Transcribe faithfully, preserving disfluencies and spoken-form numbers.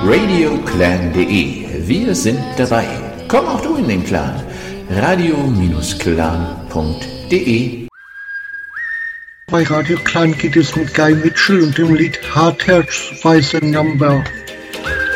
radioclan punkt de. Wir sind dabei. Komm auch du in den Clan. radio Bindestrich clan punkt de. Bei Radio Clan geht es mit Guy Mitchell und dem Lied Hard Hearts Weiße Number.